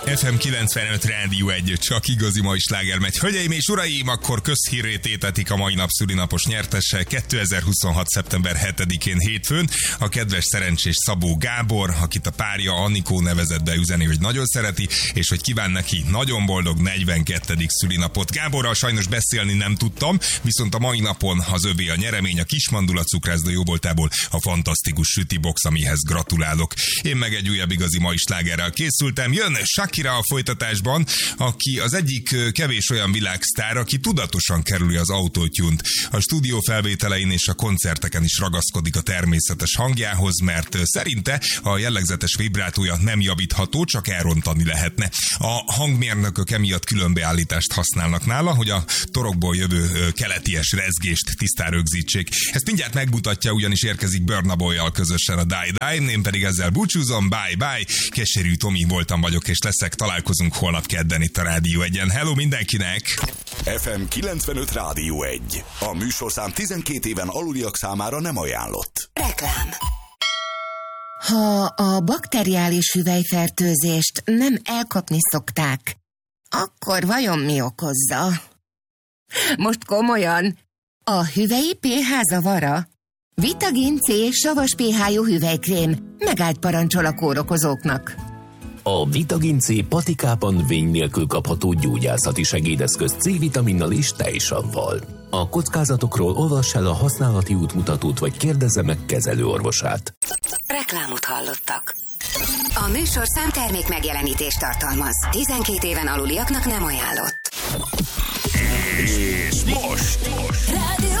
FM 95 Rádió 1, csak igazi mai sláger megy. Hölgyeim és uraim, akkor közhírré tétetik a mai nap szülinapos nyertese 2026. szeptember 7-én hétfőn. A kedves szerencsés Szabó Gábor, akit a párja Anikó nevezett be üzeni, hogy nagyon szereti, és hogy kíván neki nagyon boldog 42. szülinapot. Gáborral sajnos beszélni nem tudtam, viszont a mai napon az övé a nyeremény, a Kismandula cukrászda jóvoltából a fantasztikus sütibox, amihez gratulálok. Én meg egy újabb igazi mai slágerrel készültem. Jön Shakira a folytatásban, aki az egyik kevés olyan világsztár, aki tudatosan kerüli az autotune-t. A stúdió felvételein és a koncerteken is ragaszkodik a természetes hangjához, mert szerinte a jellegzetes vibrátója nem javítható, csak elrontani lehetne. A hangmérnökök emiatt különbeállítást használnak nála, hogy a torokból jövő keleties rezgést tisztán rögzítsék. Ezt mindjárt megmutatja, ugyanis érkezik Burna Boy-jal közösen a Die Die. Én pedig ezzel búcsúzom, bye bye. Keserű Tomi voltam vagyok, és leszek. Találkozunk holnap kedden itt a Rádió 1-en. Hello mindenkinek! FM 95 Rádió 1. A műsorszám 12 éven aluliak számára nem ajánlott. Reklám. Ha a bakteriális hüvelyfertőzést nem elkapni szokták, akkor vajon mi okozza? Most komolyan, a hüvelyi pH zavara? Vitagin C savas pH-jú hüvelykrém megállt parancsol a kórokozóknak. A Vitagin C patikában vény nélkül kapható gyógyászati segédeszköz C-vitaminnal és tejsavval. A kockázatokról olvass el a használati útmutatót, vagy kérdezze meg kezelőorvosát. Reklámot hallottak. A műsorszám termék megjelenítést tartalmaz. 12 éven aluliaknak nem ajánlott. És most! Rádió